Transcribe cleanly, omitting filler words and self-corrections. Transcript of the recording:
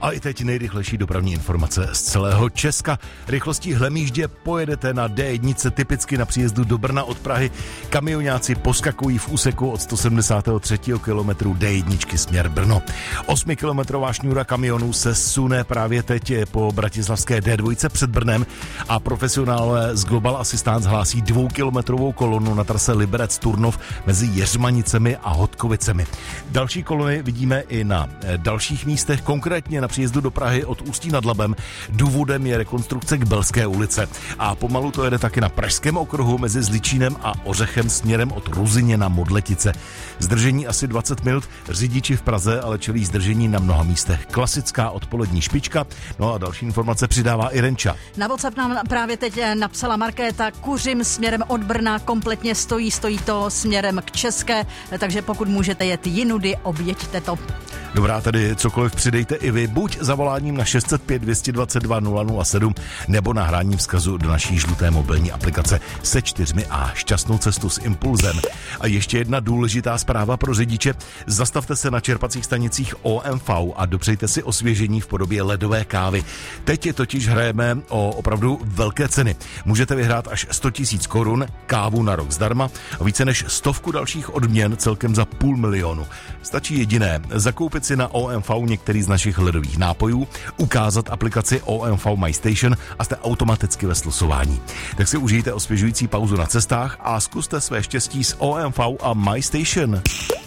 A i teď nejrychlejší dopravní informace z celého Česka. Rychlostí hlemýždě pojedete na D1 typicky na příjezdu do Brna od Prahy. Kamioňáci poskakují v úseku od 173. kilometru D1 směr Brno. 8kilometrová šňůra kamionů se sune právě teď po bratislavské D2 před Brnem a profesionálové z Global Assistance hlásí 2kilometrovou kolonu na trase Liberec-Turnov mezi Jeřmanicemi a Hodkovicemi. Další kolony vidíme i na dalších místech, konkrétně na příjezdu do Prahy od Ústí nad Labem. Důvodem je rekonstrukce k Belské ulice. A pomalu to jede taky na Pražském okruhu mezi Zličínem a Ořechem směrem od Ruzyně na Modletice. Zdržení asi 20 minut, řidiči v Praze ale čelí zdržení na mnoha místech. Klasická odpolední špička, no a další informace přidává i Renča. Na WhatsApp nám právě teď napsala Markéta, kuřím směrem od Brna, kompletně stojí to směrem k České, takže pokud můžete jet jinudy, objeďte to. Dobrá, tedy cokoliv přidejte i vy, buď zavoláním na 605 222 007 nebo nahráním vzkazu do naší žluté mobilní aplikace se 4A. Šťastnou cestu s Impulzem. A ještě jedna důležitá zpráva pro řidiče. Zastavte se na čerpacích stanicích OMV a dopřejte si osvěžení v podobě ledové kávy. Teď totiž hrajeme o opravdu velké ceny. Můžete vyhrát až 100 000 korun, kávu na rok zdarma a více než 100 dalších odměn celkem za 500 000. Stačí jediné, zakoupit si na OMV některý z našich ledových nápojů, ukázat aplikaci OMV My Station a jste automaticky ve slosování. Tak si užijte osvěžující pauzu na cestách a zkuste své štěstí s OMV a My Station.